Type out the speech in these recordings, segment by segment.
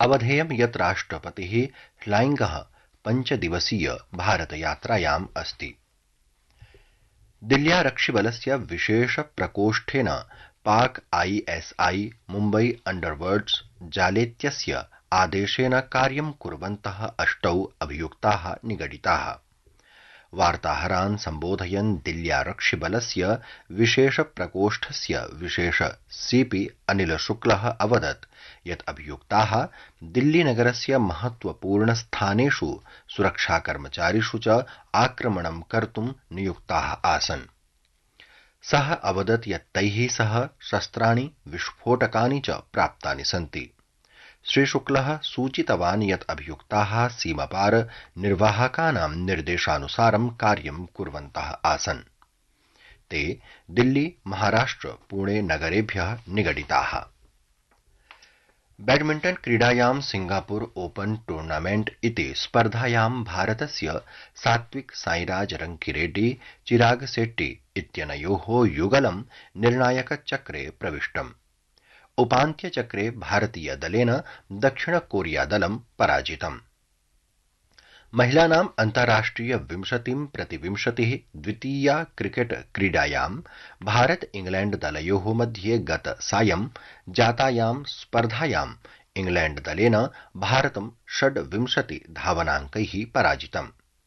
अवधेयं यत् राष्ट्रपतिः फ्लाइंगः 5 दिवसीय भारतयात्रायाम् अस्ति। दिल्ल्यारक्षिबलस्य विशेष प्रकोष्ठेन पाक आईएसआई मुम्बई अंडरवर्ल्ड्स जालेत्यस्य आदेशेन कार्यं कुर्वन्तः 8 अभियुक्ताः निगडिताः। वार्ताहरान् सम्बोधयन् दिल्ल्यारक्षिबलस्य विशेष प्रकोष्ठस्य विशेष सीपी अनिल शुक्लः अवदत् यत् अभियुक्ताः दिल्लीनगरस्य महत्वपूर्ण स्थानेषु सुरक्षाकर्मचारिषु च आक्रमणं कर्तुं नियुक्ताः आसन्। सः अवदत् यत् तैः सह शस्त्राणि विस्फोटकानि च प्राप्तानि सन्ति। श्रीशुक्लः सूचितवान् यत् अभियुक्ताः सीमापार निर्वाहकानां निर्देशानुसारं कार्यं कुर्वन्तः आसन्। ते दिल्ली, महाराष्ट्र, पुणे नगरेभ्यः निगडिताः। बैडमिण्टन क्रीडायां सिंगापुर ओपन टूर्नामेंट इति स्पर्धायां भारतस्य सात्विक साईराज रंकीरेड्डी चिराग शेट्टी इत्यनयोः युगलं निर्णायकचक्रे प्रविष्टम्। उपान्त्यचक्रे भारतीयदलेन दक्षिणकोरियादलं पराजितम्। महिलानां अन्ताराष्ट्रिय 20-20 द्वितीया क्रिकेट क्रीडायां भारत इंग्लैंड दलयोः मध्ये गत सायं जातायां स्पर्धायां इंग्लैंड दलेन भारतं 26 धावनाङ्कैः पराजितम्।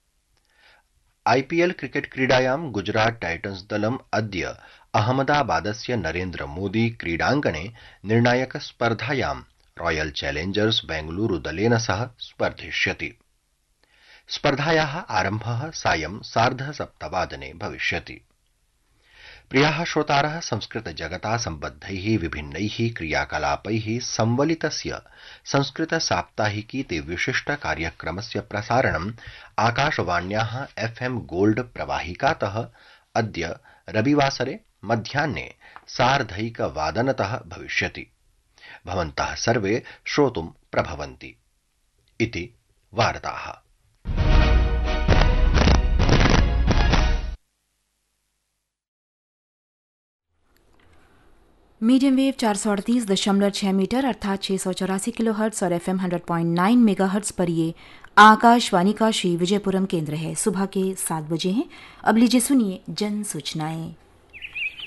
आईपीएल क्रिकेट क्रीडायां गुजरात टाइटन्स दलम् अद्य अहमदाबादस्य नरेन्द्र मोदी क्रीडाङ्गणे निर्णायक स्पर्धायां रॉयल चैलेंजर्स बेंगलुरु दलेन सह स्पर्धिष्यति। स्पर्धायाः आरम्भः सायं 7:30 भविष्यति। प्रियाः श्रोतारः, संस्कृतजगता सम्बद्धैः विभिन्नैः क्रियाकलापैः संवलितस्य संस्कृत साप्ताहिकीति विशिष्टकार्यक्रमस्य प्रसारणम् आकाशवाण्याः एफएम गोल्ड प्रवाहिकातः अद्य रविवासरे मध्याह्ने 1:30 भविष्यति। भवन्तः सर्वे श्रोतुं प्रभवन्ति इति वार्ताः। मीडियम वेव 438.6 मीटर अर्थात 684 किलोहर्ट्ज और एफएम 100.9 मेगाहर्ट्ज पर ये आकाशवाणी का श्री विजयपुरम केंद्र है। सुबह के 7 बजे हैं। अब लीजिए सुनिए जन सूचनाएं।